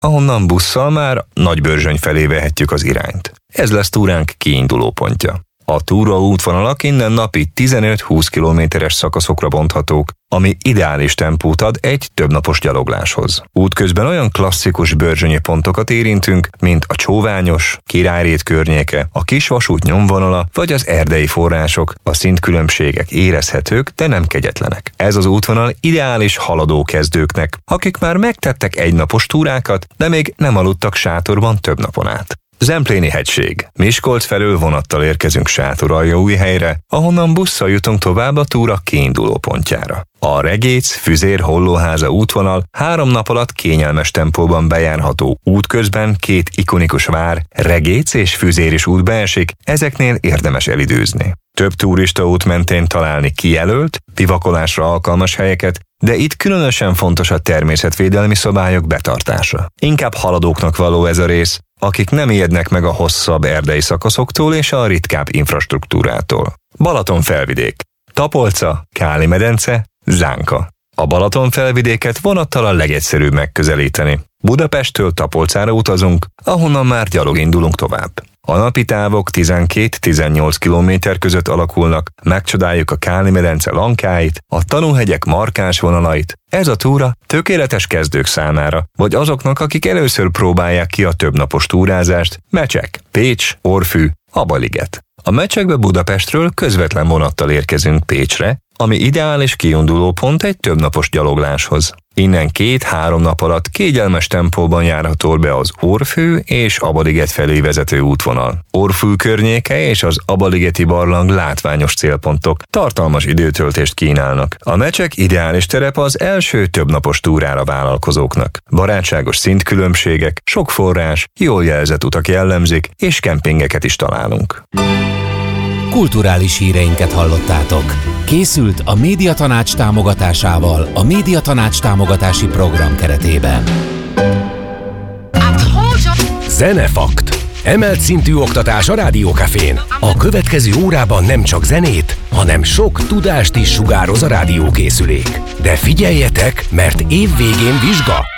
ahonnan busszal már Nagybörzsöny felé vehetjük az irányt. Ez lesz túránk kiinduló pontja. A túraútvonalak innen napi 15-20 kilométeres szakaszokra bonthatók, ami ideális tempót ad egy többnapos gyalogláshoz. Útközben olyan klasszikus börzsönyi pontokat érintünk, mint a Csóványos, Királyrét környéke, a Kisvasút nyomvonala vagy az erdei források, a szintkülönbségek érezhetők, de nem kegyetlenek. Ez az útvonal ideális haladókezdőknek, akik már megtettek egynapos túrákat, de még nem aludtak sátorban több napon át. Zempléni hegység. Miskolc felől vonattal érkezünk Sátoraljaújhelyre, ahonnan busszal jutunk tovább a túra kiinduló pontjára. A Regécz-Füzér-Hollóháza útvonal 3 nap alatt kényelmes tempóban bejárható. Útközben 2 ikonikus vár, Regécz és Füzér is útba esik, ezeknél érdemes elidőzni. Több turistaút mentén találni kijelölt, bivakolásra alkalmas helyeket, de itt különösen fontos a természetvédelmi szabályok betartása. Inkább haladóknak való ez a rész, akik nem ijednek meg a hosszabb erdei szakaszoktól és a ritkább infrastruktúrától. Balaton-felvidék. Tapolca, Káli-medence, Zánka. A Balaton-felvidéket vonattal a legegyszerűbb megközelíteni. Budapesttől Tapolcára utazunk, ahonnan már gyalog indulunk tovább. A napi távok 12-18 km között alakulnak, megcsodáljuk a Káli-medence lankáit, a Tanúhegyek markáns vonalait. Ez a túra tökéletes kezdők számára, vagy azoknak, akik először próbálják ki a többnapos túrázást. Mecsek, Pécs, Orfű, Abaliget. A Mecsekbe Budapestről közvetlen vonattal érkezünk Pécsre, ami ideális kiinduló pont egy többnapos gyalogláshoz. Innen 2-3 nap alatt kényelmes tempóban járható be az Orfű és Abaliget felé vezető útvonal. Orfű környéke és az Abaligeti barlang látványos célpontok, tartalmas időtöltést kínálnak. A Mecsek ideális terep az első többnapos túrára vállalkozóknak. Barátságos szintkülönbségek, sok forrás, jól jelzett utak jellemzik, és kempingeket is találunk. Kulturális híreinket hallottátok. Készült a Médiatanács támogatásával a Médiatanács támogatási program keretében. Zenefakt. Emelt szintű oktatás a Rádiókafén. A következő órában nem csak zenét, hanem sok tudást is sugároz a rádiókészülék. De figyeljetek, mert év végén vizsga.